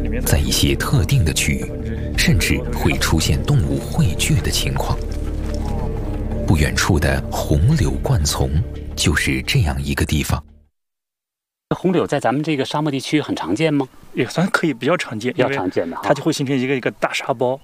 在一些特定的区域，甚至会出现动物汇聚的情况。不远处的红柳灌丛就是这样一个地方。 红柳在咱们这个沙漠地区很常见吗？ 也算可以比较常见， 比较常见的， 它就会形成一个大沙包。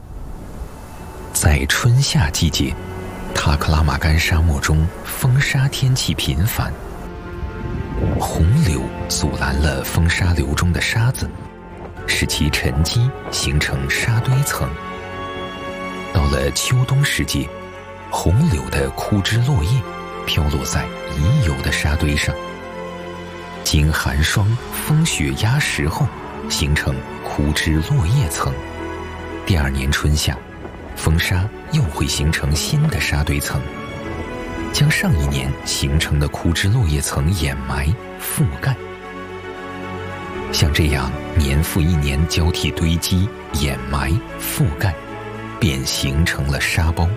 在春夏季节，塔克拉玛干沙漠中风沙天气频繁，红柳阻拦了风沙流中的沙子，使其沉积形成沙堆层。到了秋冬时节，红柳的枯枝落叶飘落在已有的沙堆上，经寒霜、风雪压实后，形成枯枝落叶层。第二年春夏，风沙又会形成新的沙堆层，将上一年形成的枯枝落叶层掩埋覆盖。像这样年复一年交替堆积、掩埋、覆盖，便形成了沙包。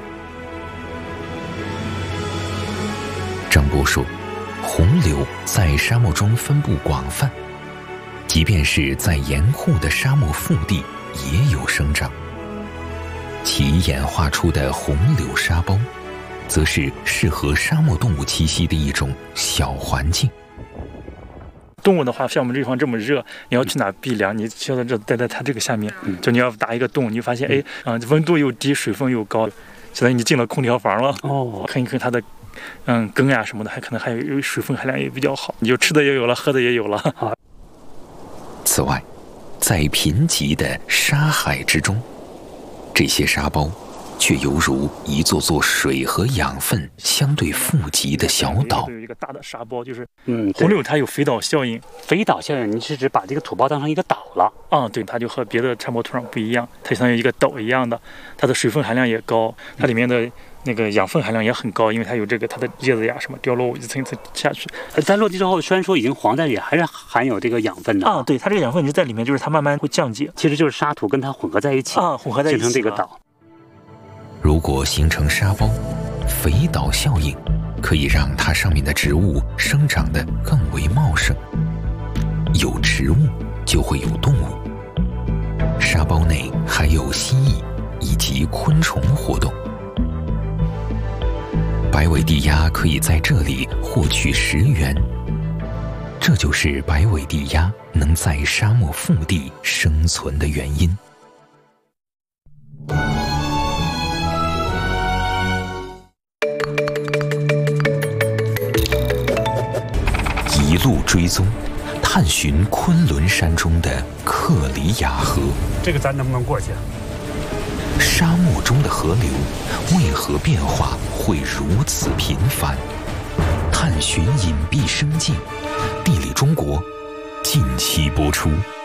张波说，红柳在沙漠中分布广泛，即便是在严酷的沙漠腹地也有生长。其演化出的红柳沙包，则是适合沙漠动物栖息的一种小环境。 动物的话，像我们这地方这么热，你要去哪避凉？你需要待在它这个下面，就你要打一个洞，你就发现，温度又低，水分又高，相当于你进了空调房了。看一看它的，根呀什么的，可能还有水分含量也比较好，你就吃的也有了，喝的也有了。 此外，在贫瘠的沙海之中，这些沙包却犹如一座座水和养分相对富集的小岛。 有一个大的沙包，就是红柳它有肥岛效应。 肥岛效应，你是指把这个土包当成一个岛了？ 对，它就和别的沙漠土壤不一样，它相当于一个岛一样的，它的水分含量也高，它里面的那个养分含量也很高，因为它有它的叶子呀什么掉落一层一层下去。 在落地之后，虽然说已经黄，但也还是含有这个养分的。 对，它这个养分就在里面，就是它慢慢会降解， 其实就是沙土跟它混合在一起，形成这个岛。 如果形成沙包，肥岛效应可以让它上面的植物生长得更为茂盛。有植物就会有动物，沙包内还有蜥蜴以及昆虫活动。白尾地鸭可以在这里获取食源，这就是白尾地鸭能在沙漠腹地生存的原因。一路追踪，探寻昆仑山中的克里雅河。 这个咱能不能过去？ 沙漠中的河流为何变化会如此频繁？探寻隐蔽生境，地理中国近期播出。